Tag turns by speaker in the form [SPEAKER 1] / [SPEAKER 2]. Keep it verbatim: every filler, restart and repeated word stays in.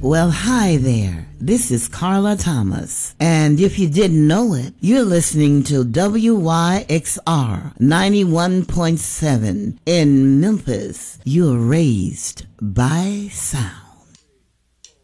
[SPEAKER 1] Well, hi there. This is Carla Thomas. And if you didn't know it, you're listening to W Y X R ninety-one point seven in Memphis. You're raised by sound.